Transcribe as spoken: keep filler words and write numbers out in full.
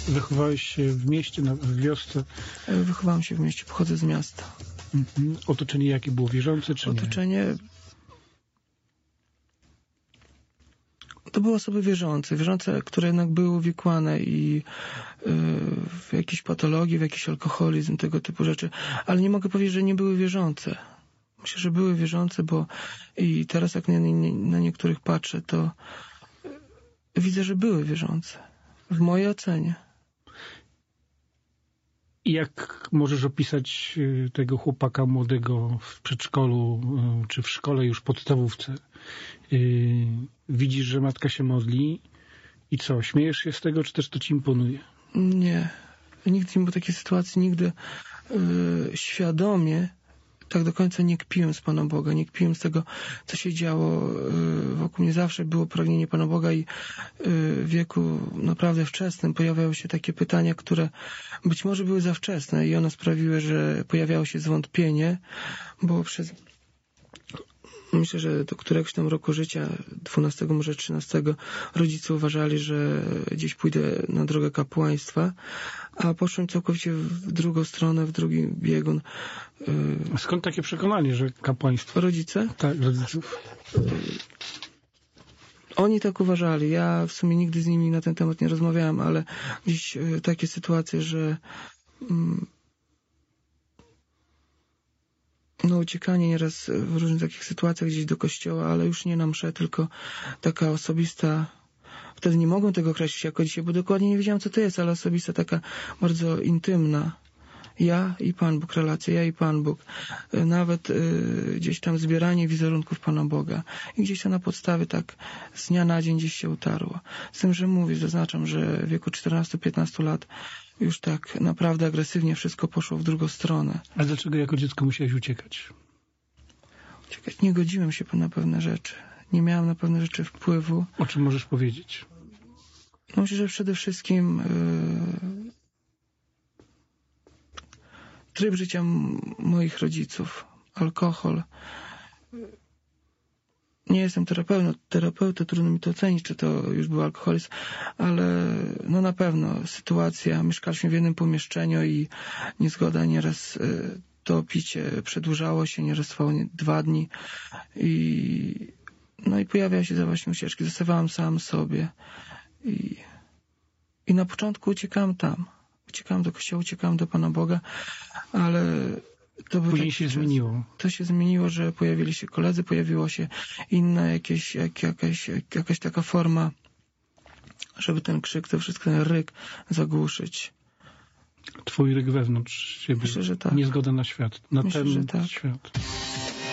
Wychowałeś się w mieście, na, w wiosce? Wychowałem się w mieście, pochodzę z miasta. Mhm. Otoczenie jakie było? Wierzące czy nie? Otoczenie... To były osoby wierzące, wierzące, które jednak były uwikłane i yy, w jakieś patologii, w jakiś alkoholizm, tego typu rzeczy. Ale nie mogę powiedzieć, że nie były wierzące. Myślę, że były wierzące, bo i teraz jak na, na niektórych patrzę, to widzę, że były wierzące. W mojej ocenie. I jak możesz opisać tego chłopaka młodego w przedszkolu, czy w szkole już podstawówce? Widzisz, że matka się modli i co? Śmiejesz się z tego, czy też to ci imponuje? Nie. Nigdy nie było takiej sytuacji, nigdy yy, świadomie tak do końca nie kpiłem z Pana Boga, nie kpiłem z tego, co się działo yy, wokół mnie. Zawsze było pragnienie Pana Boga i yy, w wieku naprawdę wczesnym pojawiały się takie pytania, które być może były za wczesne i one sprawiły, że pojawiało się zwątpienie, bo przez... Myślę, że do któregoś tam roku życia, dwunastego, może trzynastego, rodzice uważali, że gdzieś pójdę na drogę kapłaństwa, a poszłem całkowicie w drugą stronę, w drugi biegun. Skąd takie przekonanie, że kapłaństwo? Rodzice? Tak, rodziców. Oni tak uważali. Ja w sumie nigdy z nimi na ten temat nie rozmawiałem, ale gdzieś takie sytuacje, że no uciekanie nieraz w różnych takich sytuacjach gdzieś do kościoła, ale już nie na mszę, tylko taka osobista, wtedy nie mogłem tego określić jako dzisiaj, bo dokładnie nie wiedziałem, co to jest, ale osobista, taka bardzo intymna. Ja i Pan Bóg, relacja, ja i Pan Bóg. Nawet y, gdzieś tam zbieranie wizerunków Pana Boga. I gdzieś to na podstawie tak z dnia na dzień gdzieś się utarło. Z tym, że mówię, zaznaczam, że w wieku czternastu piętnastu lat już tak naprawdę agresywnie wszystko poszło w drugą stronę. A dlaczego jako dziecko musiałeś uciekać? Uciekać? Nie godziłem się na pewne rzeczy. Nie miałem na pewne rzeczy wpływu. O czym możesz powiedzieć? No, myślę, że przede wszystkim yy, tryb życia moich rodziców. Alkohol. Nie jestem terapeutą, terapeutą, trudno mi to ocenić, czy to już był alkoholizm, ale no na pewno sytuacja, mieszkaliśmy w jednym pomieszczeniu i niezgoda nieraz to picie przedłużało się, nieraz trwało dwa dni i no i pojawiały się właśnie ucieczki, zostawałem sam sobie i, i na początku uciekałem tam, uciekałem do kościoła, uciekałem do Pana Boga, ale to później się czas. zmieniło. To się zmieniło, że pojawili się koledzy, pojawiło się inna jakieś, jak, jakaś, jak, jakaś taka forma, żeby ten krzyk, to wszystko, ten ryk zagłuszyć. Twój ryk wewnątrz siebie. Myślę, że tak. Niezgoda na świat. Na Myślę, ten że tak. świat.